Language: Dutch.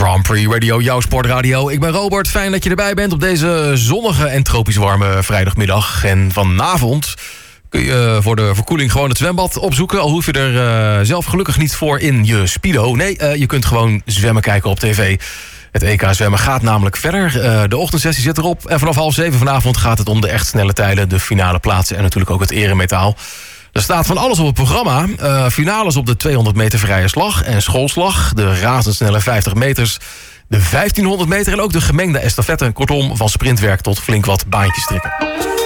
Grand Prix Radio, jouw sportradio. Ik ben Robert, fijn dat je erbij bent op deze zonnige en tropisch warme vrijdagmiddag. En vanavond kun je voor de verkoeling gewoon het zwembad opzoeken. Al hoef je er zelf gelukkig niet voor in je speedo. Nee, je kunt gewoon zwemmen kijken op tv. Het EK zwemmen gaat namelijk verder. De ochtendsessie zit erop. En vanaf 6:30 vanavond gaat het om de echt snelle tijden, de finale plaatsen en natuurlijk ook het eremetaal. Er staat van alles op het programma. Finales op de 200 meter vrije slag en schoolslag. De razendsnelle 50 meters. De 1500 meter en ook de gemengde estafette. Kortom, van sprintwerk tot flink wat baantjes trekken.